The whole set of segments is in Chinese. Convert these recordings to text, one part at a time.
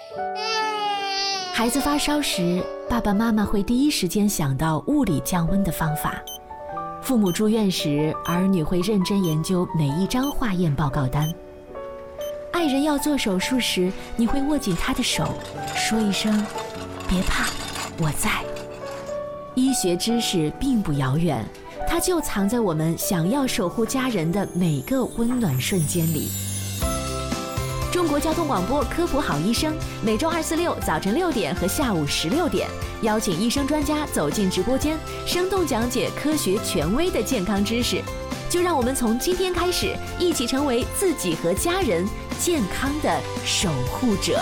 孩子发烧时，爸爸妈妈会第一时间想到物理降温的方法。父母住院时，儿女会认真研究每一张化验报告单。爱人要做手术时，你会握紧他的手，说一声别怕，我在。医学知识并不遥远，它就藏在我们想要守护家人的每个温暖瞬间里。中国交通广播科普好医生，每周2、4、6早晨6点和下午16点，邀请医生专家走进直播间，生动讲解科学权威的健康知识。就让我们从今天开始，一起成为自己和家人健康的守护者。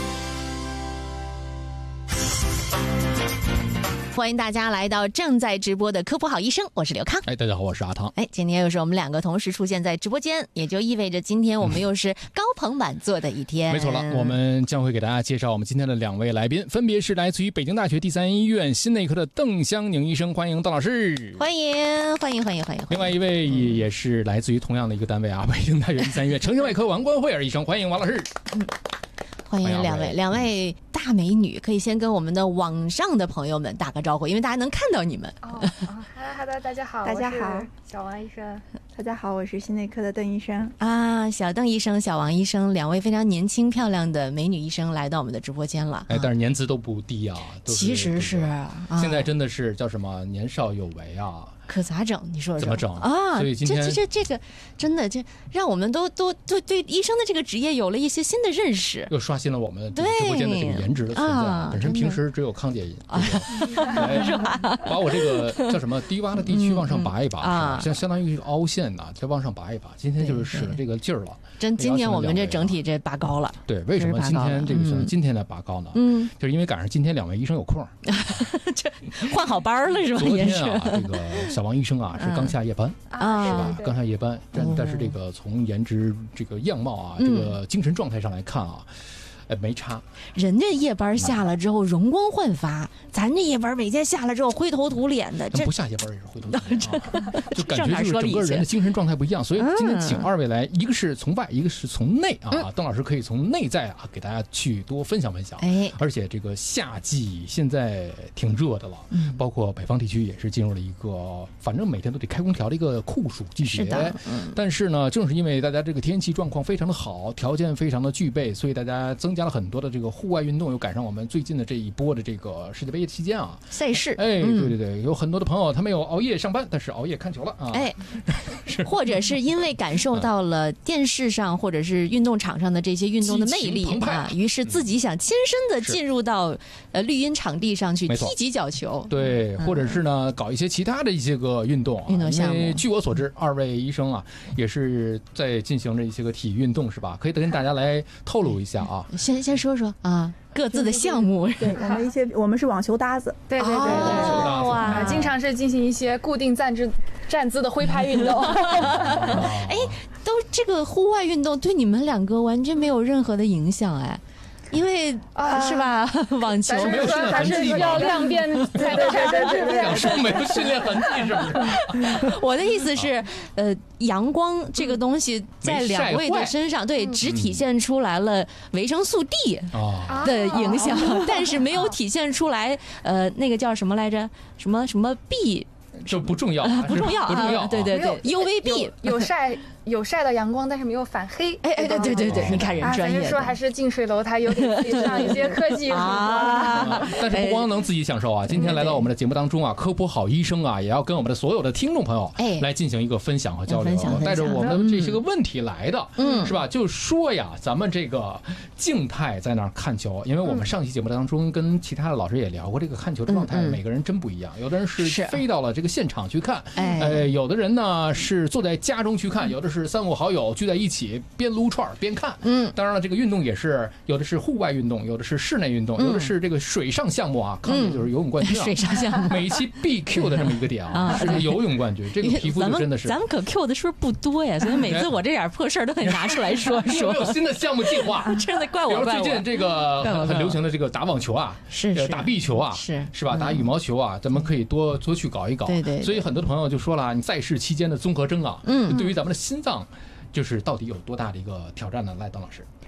欢迎大家来到正在直播的科普好医生，我是刘康。 大家好，我是阿汤。 今天又是我们两个同时出现在直播间，也就意味着今天我们又是高朋满座的一天。 没错了，我们将会给大家介绍我们今天的2位来宾，分别是来自于北京大学第3医院心内科的邓湘宁医生，欢迎邓老师。 欢迎。 另外一位也是来自于同样的一个单位啊，北京大学第3医院成形外科王冠慧儿医生，欢迎王老师。 欢迎两位大美女，可以先跟我们的网上的朋友们打个招呼，因为大家能看到你们。 哈喽，大家好， 大家好， 小王医生。 大家好，我是心内科的邓医生。 小邓医生、小王医生，两位非常年轻漂亮的美女医生来到我们的直播间了。 但是年资都不低啊， 其实是现在真的是叫什么年少有为啊。 可咋整？你说怎么整啊？ 所以今天这个真的，这让我们都对医生的这个职业有了一些新的认识， 又刷新了我们直播间的这个颜值的存在。本身平时只有康姐是吧？ 把我这个叫什么低洼的地区往上拔一拔，相当于凹陷呐，再往上拔一拔。今天就是使了这个劲儿了。 今天我们这整体这拔高了。 对，为什么今天这个选择今天来拔高呢？就是因为赶上今天2位医生有空， 这换好班了是吧？ 昨天啊，这个小王医生啊是刚下夜班是吧？刚下夜班，但是这个从颜值、这个样貌啊、这个精神状态上来看啊。没差， 人家夜班下了之后容光焕发，咱这夜班每天下了之后灰头土脸的。 不下夜班也是灰头土脸就感觉就是整个人的精神状态不一样。所以今天请2位来，一个是从外，一个是从内啊。邓老师可以从内在啊给大家去多分享分享。而且这个夏季现在挺热的了，包括北方地区也是进入了一个反正每天都得开空调的一个酷暑季节。但是呢，正是因为大家这个天气状况非常的好，条件非常的具备，所以大家增加了很多的这个户外运动，又赶上我们最近的这一波的这个世界杯期间啊， 赛事。 对，有很多的朋友他没有熬夜上班，但是熬夜看球了啊。 或者是因为感受到了电视上或者是运动场上的这些运动的魅力啊，于是自己想亲身的进入到绿茵场地上去踢几脚球。 对，或者是呢搞一些其他的一些个运动项目。据我所知，2位医生啊也是在进行着一些个体育运动是吧？可以跟大家来透露一下啊。 先说说啊，各自的项目。 对，我们是网球搭子。 对， 哇， 经常是进行一些固定站姿的挥拍运动。 都这个户外运动对你们2个完全没有任何的影响因为是吧？网球没有训练痕迹， 还是要量变才能产生质量。 说没有训练痕迹是不是？ 我的意思是，阳光这个东西在2位的身上，对，只体现出来了维生素 D 的影响，但是没有体现出来那个叫什么来着？什么 B。 这不重要， 不重要，对，UVB 有晒到阳光，但是没有反黑。 对，你看人专业。 咱就说还是近水楼台有给自己上一些科技但是不光能自己享受啊，今天来到我们的节目当中啊，科普好医生啊，也要跟我们的所有的听众朋友来进行一个分享和交流，带着我们的这些个问题来的，是吧？就说呀，咱们这个静态在那儿看球，因为我们上期节目当中跟其他的老师也聊过，这个看球的状态每个人真不一样，有的人是飞到了这个现场去看，有的人呢是坐在家中去看，有的是3、5好友聚在一起边撸串边看。当然了，这个运动也是有的是户外运动，有的是室内运动，有的是这个水上项目啊，康姐就是游泳冠军啊。 水上项目， 每一期必 Q 的这么一个点啊，是个游泳冠军，这个皮肤就真的是咱们可 Q 的是不是不多呀？所以每次我这点破事儿都得拿出来说说。 有新的项目计划， 真的怪我。 比如最近这个很流行的这个打网球啊， 是打壁球啊，是吧？打羽毛球啊，咱们可以多去搞一搞。 对。 所以很多朋友就说了，你赛事期间的综合征啊，对于咱们的心脏，就是到底有多大的一个挑战呢？来，邓老师。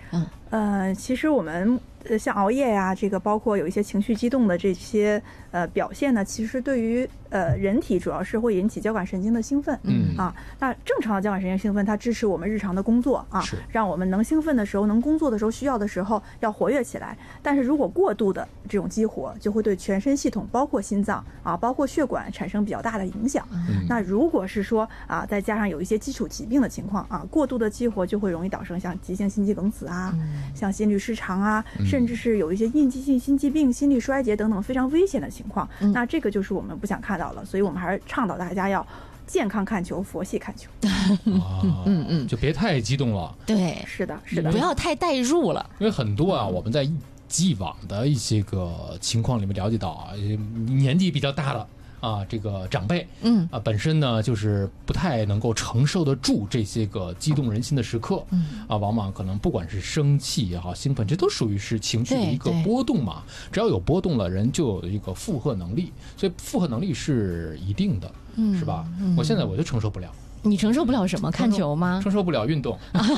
其实我们像熬夜呀，这个包括有一些情绪激动的这些表现呢，其实对于人体主要是会引起交感神经的兴奋。那正常的交感神经兴奋，它支持我们日常的工作啊，让我们能兴奋的时候、能工作的时候、需要的时候要活跃起来。但是如果过度的这种激活，就会对全身系统，包括心脏啊，包括血管产生比较大的影响。那如果是说啊，再加上有一些基础疾病的情况啊，过度的激活就会容易导致像急性心肌梗死啊，像心律失常啊，甚至是有一些应激性心肌病、心力衰竭等等非常危险的情况。那这个就是我们不想看到了，所以我们还是倡导大家要健康看球，佛系看球。 就别太激动了。 对， 是的，是的， 不要太代入了。 因为很多啊，我们在既往的一些个情况里面了解到啊，年纪比较大的啊，这个长辈，本身呢就是不太能够承受得住这些个激动人心的时刻，往往可能不管是生气也好、兴奋，这都属于是情绪的一个波动嘛。只要有波动了，人就有一个负荷能力，所以负荷能力是一定的，是吧？我现在我就承受不了。 你承受不了什么？看球吗？ 承受不了运动。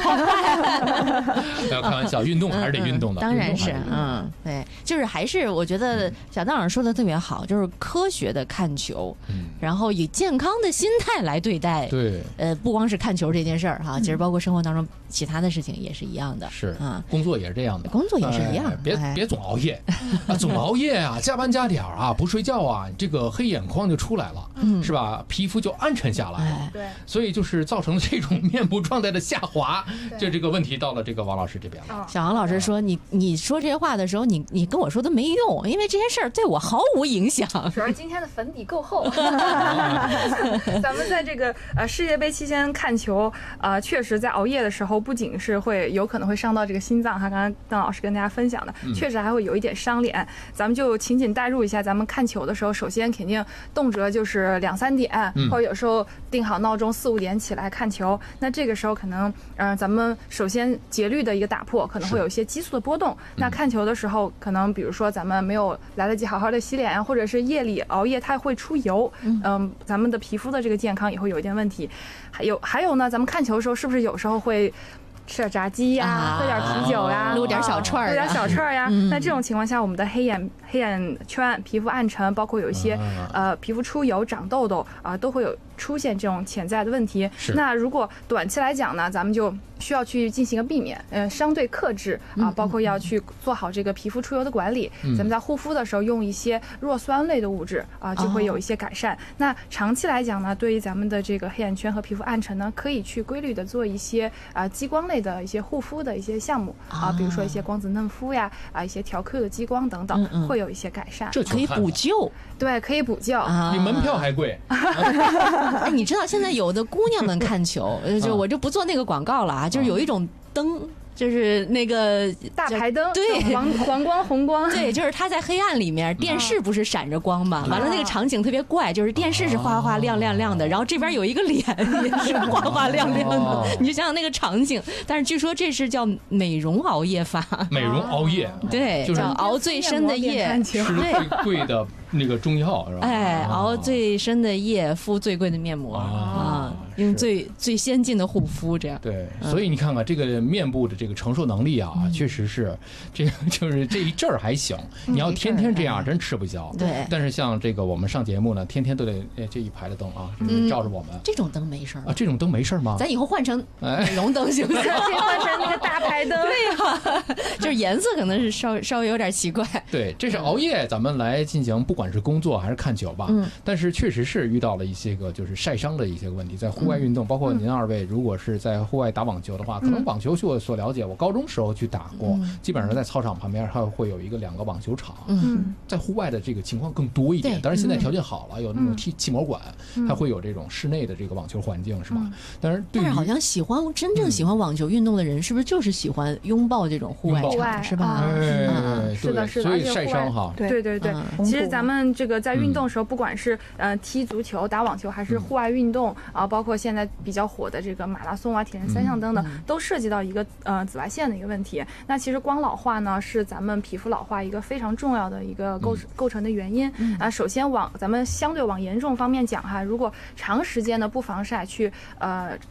不要开玩笑，运动还是得运动的。 当然是，对，就是还是我觉得小邓老师说的特别好，就是科学的看球，然后以健康的心态来对待。 对， 不光是看球这件事儿哈，其实包括生活当中其他的事情也是一样的。 是啊，工作也是这样的， 工作也是一样。 别总熬夜啊，总熬夜啊，加班加点啊，不睡觉啊，这个黑眼眶就出来了，是吧？皮肤就暗沉下来了。 对。 所以就是造成这种面部状态的下滑，就这个问题到了这个王老师这边了。 小王老师说：“你说这些话的时候，你跟我说都没用，因为这些事儿对我毫无影响。 主要今天的粉底够厚。咱们在这个世界杯期间看球，确实在熬夜的时候，不仅是有可能会伤到这个心脏，刚刚邓老师跟大家分享的，确实还会有一点伤脸。咱们就情景代入一下，咱们看球的时候，首先肯定动辄就是2、3点，或者有时候定好闹钟4、5点起来看球，那这个时候可能咱们首先节律的一个打破，可能会有一些激素的波动。那看球的时候，可能比如说咱们没有来得及好好的洗脸，或者是夜里熬夜它会出油，咱们的皮肤的这个健康也会有一点问题。还有呢，咱们看球的时候是不是有时候会吃点炸鸡呀，喝点啤酒呀， 撸点小串儿呀。那这种情况下，我们的黑眼圈、皮肤暗沉，包括有一些皮肤出油、长痘痘都会有出现这种潜在的问题。那如果短期来讲呢，咱们就需要去进行一个避免，相对克制包括要去做好这个皮肤出油的管理。咱们在护肤的时候用一些弱酸类的物质就会有一些改善。那长期来讲呢，对于咱们的这个黑眼圈和皮肤暗沉呢，可以去规律的做一些激光类的一些护肤的一些项目比如说一些光子嫩肤呀一些调 Q 的激光等等，会有一些改善。 这可以补救。 对，可以补救比门票还贵。 哎，你知道现在有的姑娘们看球，我就不做那个广告了就是有一种灯。就是那个大排灯， 对， 黄光、红光， 对，就是它在黑暗里面，电视不是闪着光嘛？完了那个场景特别怪，就是电视是哗哗亮的，然后这边有一个脸也是哗哗亮的，你就想想那个场景。但是据说这是叫美容熬夜法， 美容熬夜， 对， 就是叫熬最深的夜， 吃最贵的那个中药是吧？ 哎，熬最深的夜，敷最贵的面膜用最先进的护肤，这样。 对，所以你看看这个面部的这个承受能力确实是这个，就是这一阵儿还行。你要天天这样，真吃不消。 对。 但是像这个我们上节目呢，天天都得这一排的灯照着我们。 这种灯没事儿这种灯没事吗？ 咱以后换成美容灯行不行？ 换成那个大排灯。 对呀，就是颜色可能是稍微有点奇怪。 对，这是熬夜咱们来进行，不管是工作还是看球吧。但是确实是遇到了一些个就是晒伤的一些问题，在户外运动，包括您二位如果是在户外打网球的话，可能网球据我所了解，我高中时候去打过，基本上在操场旁边还会有2个网球场。在户外的这个情况更多一点，当然现在条件好了，有那种气膜馆，它会有这种室内的这个网球环境，是吧？但是好像真正喜欢网球运动的人，是不是就是喜欢拥抱这种户外场，是吧？ 是的， 所以晒伤哈。 对。其实咱们这个在运动的时候，不管是踢足球、打网球，还是户外运动包括现在比较火的这个马拉松铁人3项等等，都涉及到一个紫外线的一个问题。那其实光老化呢，是咱们皮肤老化一个非常重要的一个构成的原因首先咱们相对往严重方面讲如果长时间的不防晒去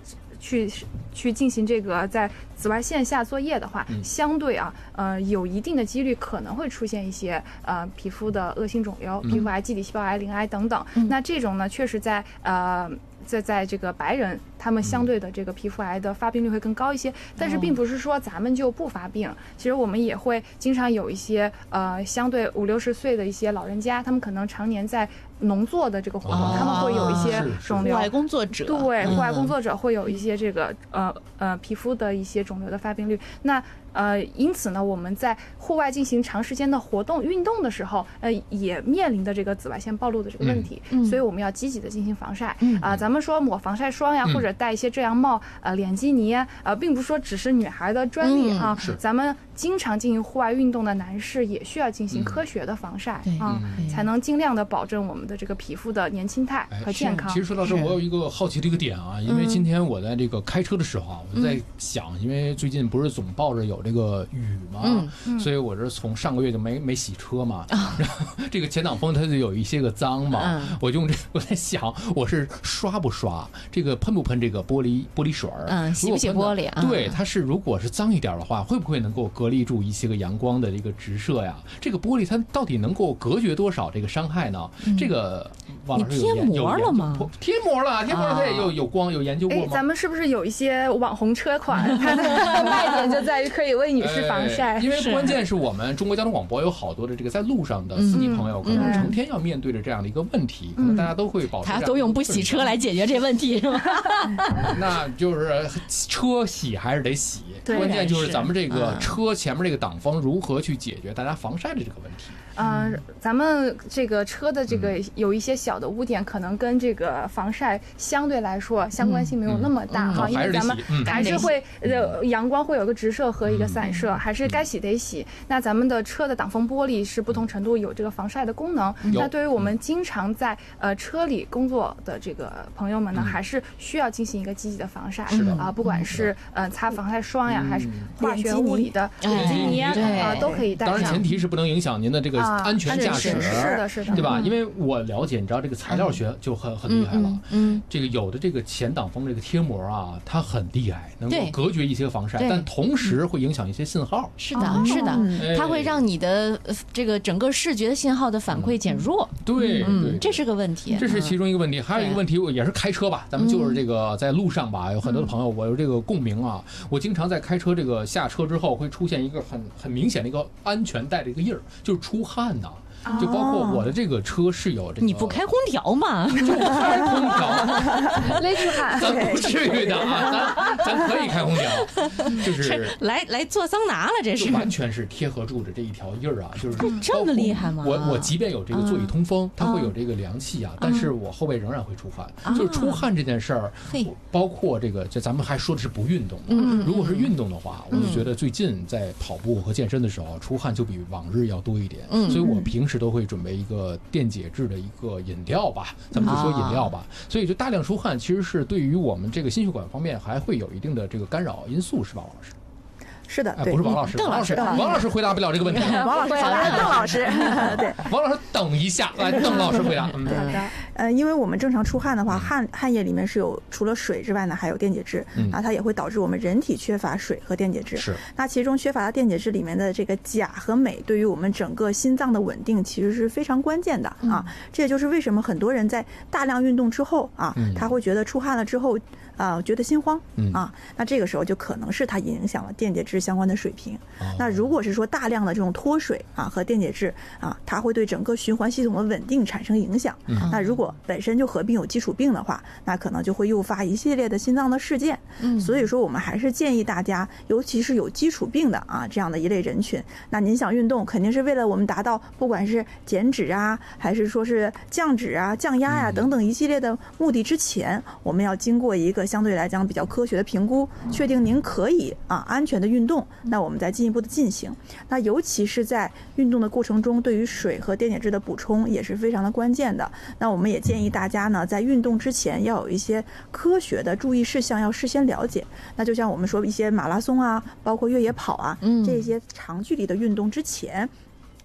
去进行这个在紫外线下作业的话，相对有一定的几率可能会出现一些皮肤的恶性肿瘤、皮肤癌、基底细胞癌、鳞癌等等。那这种呢，确实在这个白人，他们相对的这个皮肤癌的发病率会更高一些，但是并不是说咱们就不发病。其实我们也会经常有一些相对50、60岁的一些老人家，他们可能常年在农作的这个活动，他们会有一些肿瘤。 户外工作者， 对，户外工作者会有一些这个皮肤的一些肿瘤的发病率。那因此呢，我们在户外进行长时间的活动运动的时候，也面临的这个紫外线暴露的这个问题，所以我们要积极的进行防晒。咱们说抹防晒霜呀，或者戴一些遮阳帽、脸基尼，并不是说只是女孩的专利啊。咱们经常进行户外运动的男士也需要进行科学的防晒才能尽量的保证我们的这个皮肤的年轻态和健康。 其实说到这，我有一个好奇的一个点啊，因为今天我在这个开车的时候啊，我就在想，因为最近不是总抱着有这个雨嘛，所以我这从上个月就没洗车嘛，然后这个前挡风它就有一些个脏嘛，我在想，我是刷不刷这个，喷不喷这个玻璃水洗不洗玻璃啊？ 对，它是如果是脏一点的话，会不会能够隔离住一些个阳光的这个直射呀？这个玻璃它到底能够隔绝多少这个伤害呢？这个王老师你贴膜了吗？ 贴膜了，它也有光，有研究过吗？ 咱们是不是有一些网红车款，它的卖点就在于可以为女士防晒？ 因为关键是我们中国交通广播有好多的这个在路上的司机朋友，可能成天要面对着这样的一个问题，可能大家都会保持。 大家都用不洗车来解决这问题是吗？ 那就是车洗还是得洗，关键就是咱们这个车前面这个挡风如何去解决大家防晒的这个问题。 咱们这个车的这个有一些小的污点，可能跟这个防晒相对来说相关性没有那么大哈，因为咱们还是会阳光会有个直射和一个散射，还是该洗得洗。那咱们的车的挡风玻璃是不同程度有这个防晒的功能。那对于我们经常在车里工作的这个朋友们呢，还是需要进行一个积极的防晒不管是擦防晒霜呀，还是化学物理的脸基尼都可以带上。 当然前提是不能影响您的这个安全驾驶， 是的， 对吧？因为我了解，你知道这个材料学就很厉害了。这个有的这个前挡风这个贴膜啊，它很厉害，能够隔绝一些防晒，但同时会影响一些信号。 是的，它会让你的这个整个视觉的信号的反馈减弱。 对， 这是个问题。 这是其中一个问题，还有一个问题也是开车吧，咱们就是这个在路上吧，有很多的朋友我有这个共鸣啊。我经常在开车这个下车之后会出现一个很明显的一个安全带的一个印儿，就是出汗呐。就包括我的这个车是有这个， 你不开空调吗？ 就开空调， 勒出汗， 咱不至于的啊，咱可以开空调，就是来做桑拿了，这是完全是贴合住的这一条印儿啊，就是这么厉害吗？ 我即便有这个座椅通风，它会有这个凉气啊，但是我后背仍然会出汗，就是出汗这件事儿，包括这个，咱们还说的是不运动的，如果是运动的话，我就觉得最近在跑步和健身的时候，出汗就比往日要多一点，所以我平时都会准备一个电解质的一个饮料吧，咱们就说饮料吧。所以就大量出汗，其实是对于我们这个心血管方面还会有一定的这个干扰因素，是吧，王老师？ 是的， 不是王老师，王老师回答不了这个问题。 王老师，邓老师，对， 王老师等一下，来，邓老师回答。 好的，因为我们正常出汗的话，汗液里面是有除了水之外呢，还有电解质，那它也会导致我们人体缺乏水和电解质。 是， 那其中缺乏的电解质里面的这个钾和镁，对于我们整个心脏的稳定其实是非常关键的啊。这也就是为什么很多人在大量运动之后啊，他会觉得出汗了之后觉得心慌啊，那这个时候就可能是它影响了电解质相关的水平。那如果是说大量的这种脱水啊和电解质啊，它会对整个循环系统的稳定产生影响。那如果本身就合并有基础病的话，那可能就会诱发一系列的心脏的事件。所以说我们还是建议大家，尤其是有基础病的啊这样的一类人群，那您想运动，肯定是为了我们达到不管是减脂啊，还是说是降脂啊、降压呀等等一系列的目的之前，我们要经过一个相对来讲比较科学的评估，确定您可以安全的运动，那我们再进一步的进行。那尤其是在运动的过程中，对于水和电解质的补充也是非常的关键的。那我们也建议大家呢，在运动之前要有一些科学的注意事项要事先了解。那就像我们说一些马拉松啊，包括越野跑啊，这些长距离的运动之前，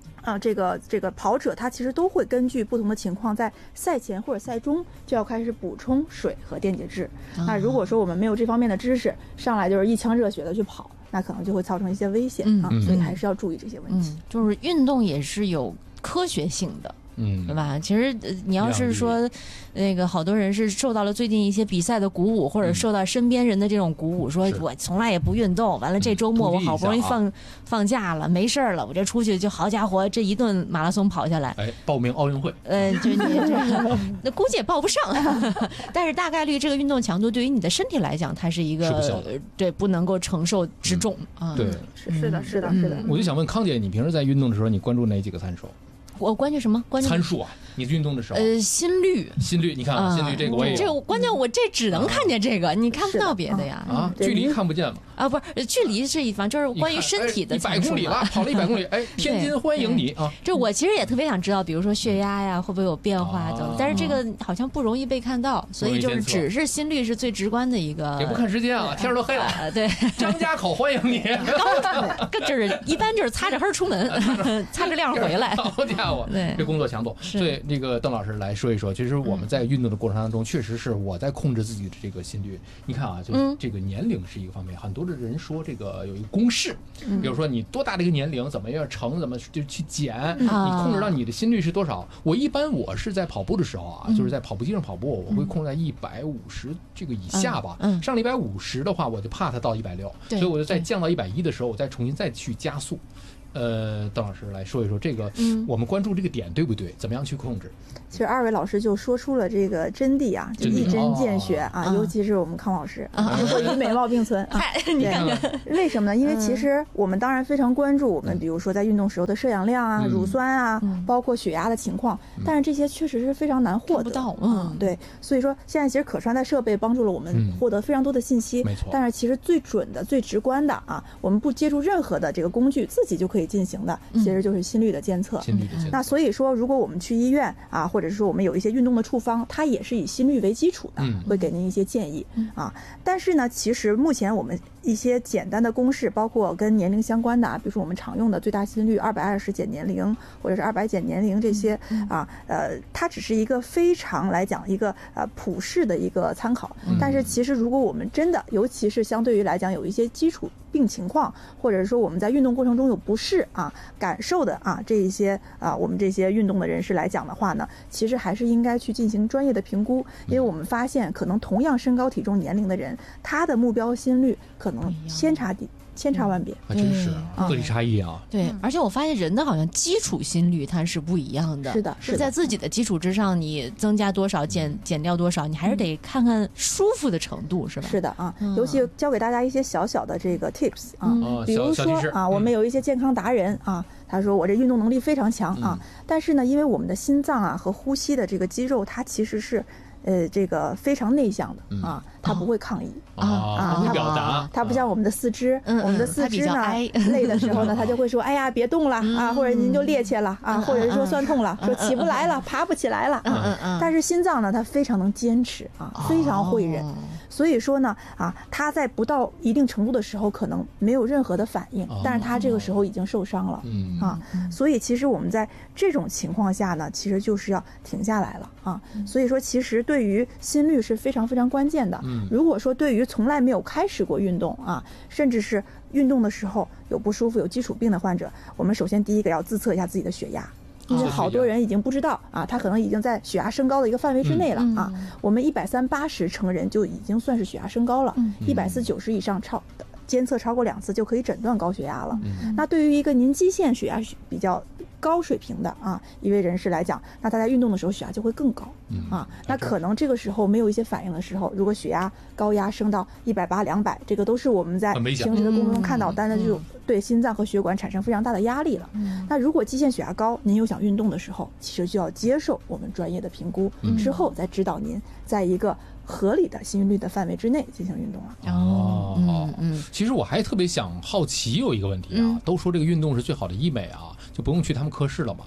这个跑者他其实都会根据不同的情况，在赛前或者赛中就要开始补充水和电解质。那如果说我们没有这方面的知识，上来就是一腔热血的去跑，那可能就会造成一些危险啊，所以还是要注意这些问题。 就是运动也是有科学性的。对吧？其实你要是说那个好多人是受到了最近一些比赛的鼓舞，或者受到身边人的这种鼓舞，说我从来也不运动，完了这周末我好不容易放假了，没事了，我这出去就好家伙，这一顿马拉松跑下来， 报名奥运会， 就你那估计也报不上，但是大概率这个运动强度对于你的身体来讲，它是一个对不能够承受之重啊。 对， 是的。 我就想问康姐，你平时在运动的时候，你关注哪几个参数？ 我关注什么？关注参数啊！你运动的时候， 心率， 你看心率这个我也有。 这关键我这只能看见这个，你看不到别的呀。 距离看不见嘛？ 不是，距离是一方，就是关于身体的参数。 100公里了，跑了100公里，天津欢迎你啊！ 这我其实也特别想知道，比如说血压呀，会不会有变化等，但是这个好像不容易被看到，所以就是只是心率是最直观的一个。 也不看时间啊，天都黑了。 对， 张家口欢迎你。 就是一般就是擦着黑出门，擦着亮回来。 好家伙，这工作强度。所以这个邓老师来说一说，其实我们在运动的过程当中，确实是我在控制自己的这个心率。你看啊，就是这个年龄是一个方面，很多的人说这个有一个公式，比如说你多大的一个年龄，怎么样乘，怎么就去减，你控制到你的心率是多少。我是在跑步的时候啊，就是在跑步机上跑步，我会控制在150这个以下吧。上了150的话，我就怕它到160，所以我就在降到110的时候，我再重新去加速。邓老师来说一说这个，我们关注这个点对不对？怎么样去控制？ 其实二位老师就说出了这个真谛啊，就一针见血啊，尤其是我们康老师，会与美貌并存啊。 你看看， 为什么呢？因为其实我们当然非常关注我们，比如说在运动时候的摄氧量啊、乳酸啊，包括血压的情况，但是这些确实是非常难获得。对，所以说现在其实可穿戴设备帮助了我们获得非常多的信息， 没错。 但是其实最准的、最直观的啊，我们不借助任何的这个工具，自己就可以进行的，其实就是心率的监测。那所以说，如果我们去医院啊，或者是说我们有一些运动的处方，它也是以心率为基础的，会给您一些建议啊。但是呢，其实目前我们一些简单的公式，包括跟年龄相关的，比如说我们常用的最大心率220减年龄，或者是200减年龄这些啊，它只是一个非常来讲一个普世的一个参考。但是其实如果我们真的，尤其是相对于来讲有一些基础病情况，或者说我们在运动过程中有不适啊感受的啊这一些我们这些运动的人士来讲的话呢，其实还是应该去进行专业的评估，因为我们发现可能同样身高体重年龄的人，他的目标心率可能千差万别， 还真是个体差异啊。 对，而且我发现人的好像基础心率它是不一样的， 是的， 是在自己的基础之上，你增加多少减掉多少，你还是得看看舒服的程度，是吧？ 是的啊，尤其教给大家一些小小的这个 tips 啊，比如说啊，我们有一些健康达人啊，他说我这运动能力非常强啊，但是呢，因为我们的心脏啊和呼吸的这个肌肉，它其实是这个非常内向的啊，它不会抗议不会表达， 它不像我们的四肢，我们的四肢呢累的时候呢，它就会说哎呀别动了啊，或者您就趔趄了啊，或者是说酸痛了，说起不来了，爬不起来了。但是心脏呢，它非常能坚持啊，非常会忍。所以说呢它在不到一定程度的时候可能没有任何的反应，但是它这个时候已经受伤了所以其实我们在这种情况下呢，其实就是要停下来了啊。所以说其实对于心率是非常非常关键的。如果说对于从来没有开始过运动啊，甚至是运动的时候有不舒服、有基础病的患者，我们首先第一个要自测一下自己的血压。因为好多人已经不知道啊，他可能已经在血压升高的一个范围之内了啊。我们130/80成人就已经算是血压升高了，140/90以上监测超过2次就可以诊断高血压了。那对于一个您基线血压比较高水平的一位人士来讲，那他在运动的时候血压就会更高那可能这个时候没有一些反应的时候，如果血压高压升到180、200，这个都是我们在平时的工作中看到，但是就对心脏和血管产生非常大的压力了。那如果基线血压高，您又想运动的时候，其实就要接受我们专业的评估之后，再指导您在一个合理的心率的范围之内进行运动了。 其实我还特别好奇有一个问题啊，都说这个运动是最好的医美啊，就不用去他们科室了嘛。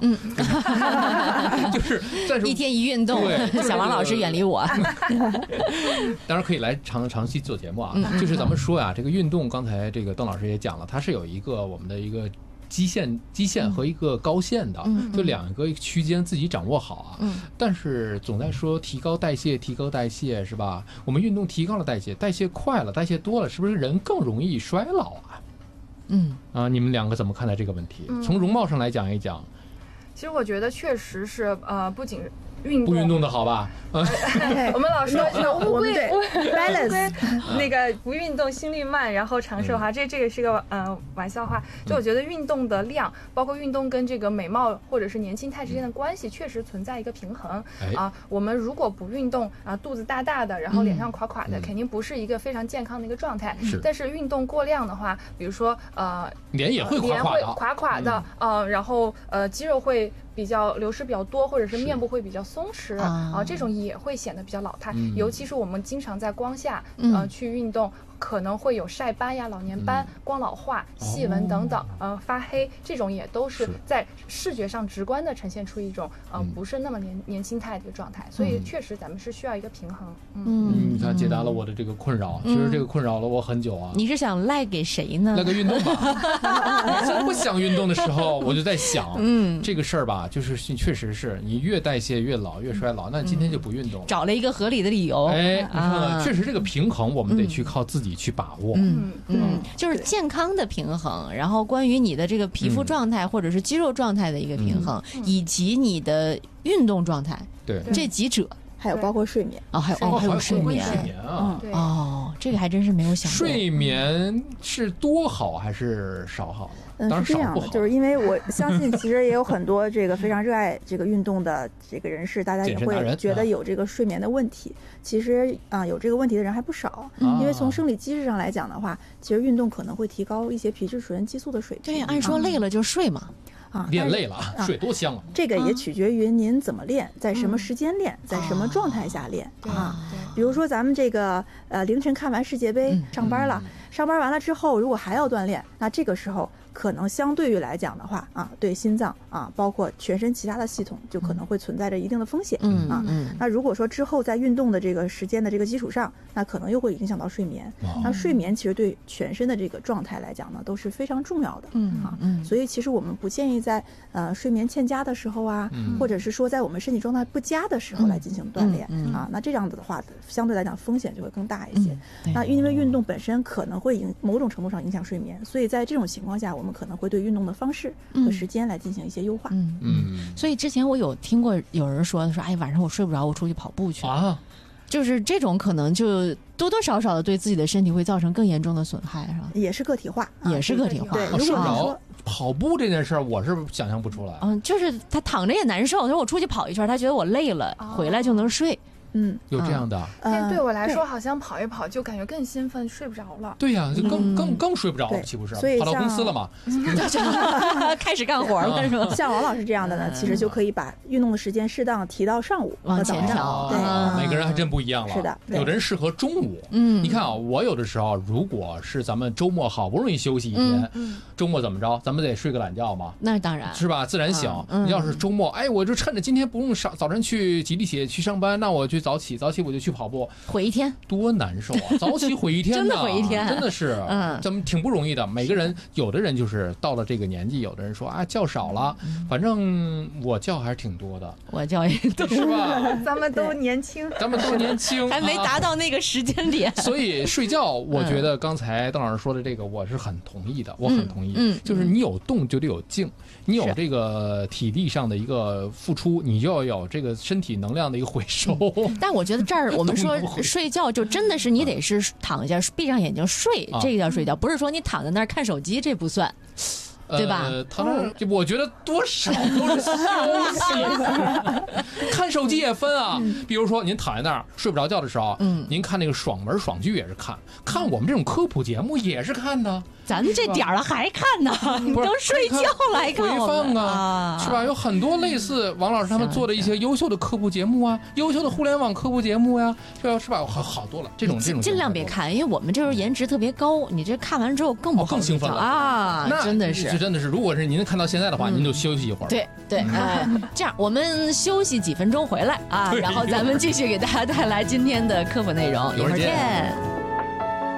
就是一天一运动，小王老师远离我。 当然可以来长期做节目啊。就是咱们说呀，这个运动刚才这个邓老师也讲了，它是有一个我们的一个基线和一个高线的，就两个区间自己掌握好啊。但是总在说提高代谢是吧？我们运动提高了代谢快了，代谢多了，是不是人更容易衰老啊？你们两个怎么看待这个问题？从容貌上来讲一讲。 其实我觉得确实是不仅不运动的好吧？ 我们老说乌龟那个不运动心率慢，然后长寿哈，这个是个玩笑话。就我觉得运动的量，包括运动跟这个美貌或者是年轻态之间的关系，确实存在一个平衡啊。我们如果不运动啊，肚子大大的，然后脸上垮垮的，肯定不是一个非常健康的一个状态。但是运动过量的话，比如说脸也会垮垮的，然后肌肉会比较流失比较多，或者是面部会比较松弛啊，这种也会显得比较老态。尤其是我们经常在光下去运动，可能会有晒斑呀、老年斑、光老化、细纹等等，发黑，这种也都是在视觉上直观的呈现出一种不是那么年轻态的一个状态。所以确实咱们是需要一个平衡。 你看解答了我的这个困扰，其实这个困扰了我很久啊。 你是想赖给谁呢？ 赖个运动吧。真不想运动的时候，我就在想，这个事儿吧，就是确实是你越代谢越老越衰老，那今天就不运动， 找了一个合理的理由。 你看，确实这个平衡我们得去靠自己去把握。 就是健康的平衡，然后关于你的这个皮肤状态或者是肌肉状态的一个平衡，以及你的运动状态， 对， 这几者。 还有包括睡眠还有睡眠啊！ 这个还真是没有想过。 睡眠是多好还是少好呢？ 是这样的，就是因为我相信，其实也有很多这个非常热爱这个运动的这个人士，大家也会觉得有这个睡眠的问题。其实有这个问题的人还不少，因为从生理机制上来讲的话，其实运动可能会提高一些皮质醇激素的水平。 对，按说累了就睡嘛。 练累了睡多香啊！ 这个也取决于您怎么练，在什么时间练，在什么状态下练比如说咱们这个凌晨看完世界杯上班了，上班完了之后，如果还要锻炼，那这个时候可能相对于来讲的话对心脏包括全身其他的系统就可能会存在着一定的风险那如果说之后在运动的这个时间的这个基础上，那可能又会影响到睡眠。那睡眠其实对全身的这个状态来讲呢，都是非常重要的所以其实我们不建议在睡眠欠佳的时候或者是说在我们身体状态不佳的时候来进行锻炼那这样子的话，相对来讲风险就会更大一些。那因为运动本身可能会某种程度上影响睡眠，所以在这种情况下，我们可能会对运动的方式和时间来进行一些优化。 所以之前我有听过有人说，哎，晚上我睡不着，我出去跑步去就是这种可能就多多少少的对自己的身体会造成更严重的损害，是吧？ 也是个体化， 也是个体化。 对，如果说跑步这件事儿，我是想象不出来。 就是他躺着也难受，他说我出去跑一圈，他觉得我累了，回来就能睡。 有这样的。 对我来说，好像跑一跑就感觉更兴奋，睡不着了。 对呀，就更睡不着，岂不是？ 所以跑到公司了嘛， 开始干活了是吧？ 像王老师这样的呢，其实就可以把运动的时间适当提到上午往前调。 对，每个人还真不一样了。 是的， 有的人适合中午。你看我有的时候，如果是咱们周末好不容易休息一天，周末怎么着？咱们得睡个懒觉嘛。 那当然是吧？自然醒。你要是周末，我就趁着今天不用早晨去挤地铁去上班，那我就早起我就去跑步， 毁一天， 多难受啊！早起毁一天真的毁一天， 真的是，咱们挺不容易的。每个人，有的人就是到了这个年纪，有的人说觉少了，反正我觉还是挺多的， 我觉也多， 是吧？ 咱们都年轻， 还没达到那个时间点。 所以睡觉，我觉得刚才邓老师说的这个，我是很同意的，我很同意。就是你有动就得有静，你有这个体力上的一个付出，你就要有这个身体能量的一个回收。 但我觉得这儿我们说睡觉就真的是你得是躺下闭上眼睛睡，这个叫睡觉，不是说你躺在那儿看手机，这不算。对吧？ 我觉得多少都是休息。看手机也分比如说您躺在那儿睡不着觉的时候，您看那个爽文爽剧也是看我们这种科普节目也是看的。 咱们这点儿了还看呢？你都睡觉了还看回放是吧？有很多类似王老师他们做的一些优秀的科普节目优秀的互联网科普节目是吧？好多了。这种尽量别看，因为我们这时候颜值特别高，你这看完之后更不好更兴奋了那真的是。 如果是您看到现在的话，您就休息一会儿。 对，这样我们休息几分钟回来然后咱们继续给大家带来今天的科普内容，一会儿见。